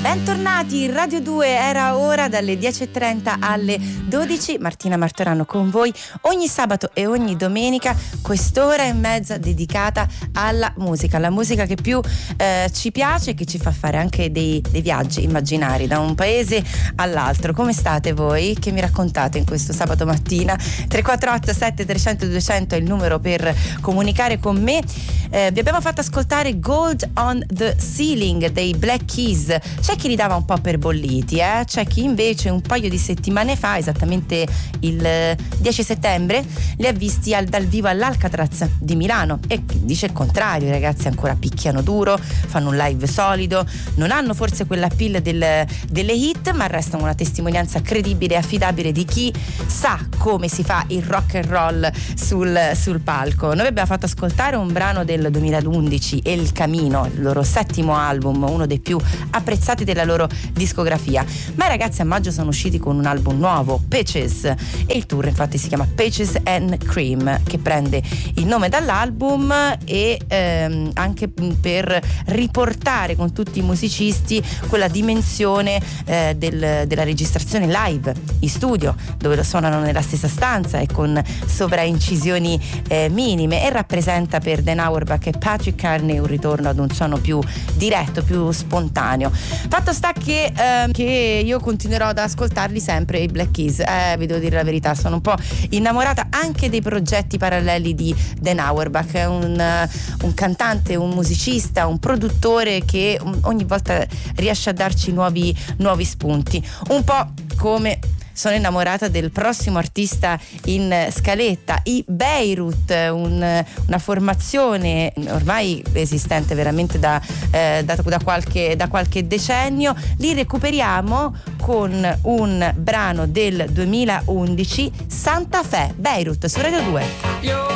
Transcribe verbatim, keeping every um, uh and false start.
Bentornati, Radio due, era ora dalle dieci e trenta alle dodici. Martina Martorano con voi ogni sabato e ogni domenica, quest'ora e mezza dedicata alla musica, la musica che più eh, ci piace e che ci fa fare anche dei, dei viaggi immaginari da un paese all'altro. Come state voi? Che mi raccontate in questo sabato mattina? tre quattro otto sette trecento duecento è il numero per comunicare con me. Eh, vi abbiamo fatto ascoltare Gold on the Ceiling dei Black Keys. C'è chi li dava un po' per bolliti, eh? C'è chi invece un paio di settimane fa, esattamente il dieci settembre, li ha visti al, dal vivo all'Alcatraz di Milano, e dice il contrario. I ragazzi ancora picchiano duro, fanno un live solido, non hanno forse quell'appeal del, delle hit, ma restano una testimonianza credibile e affidabile di chi sa come si fa il rock and roll sul, sul palco. Noi abbiamo fatto ascoltare un brano del duemilaundici, El Camino, il loro settimo album, uno dei più apprezzati della loro discografia, ma i ragazzi a maggio sono usciti con un album nuovo, Peaches, e il tour infatti si chiama Peaches and Cream, che prende il nome dall'album e ehm, anche per riportare con tutti i musicisti quella dimensione eh, del, della registrazione live in studio, dove lo suonano nella stessa stanza e con sovraincisioni eh, minime, e rappresenta per Dan Auerbach e Patrick Carney un ritorno ad un suono più diretto, più spontaneo. Fatto sta che, eh, che io continuerò ad ascoltarli sempre, i Black Keys, eh, vi devo dire la verità, sono un po' innamorata anche dei progetti paralleli di Dan Auerbach, è un, un cantante, un musicista, un produttore che ogni volta riesce a darci nuovi, nuovi spunti, un po' come sono innamorata del prossimo artista in scaletta, i Beirut, un, una formazione ormai esistente veramente da, eh, da, da, qualche, da qualche decennio. Li recuperiamo con un brano del duemilaundici, Santa Fe, Beirut, su Radio due.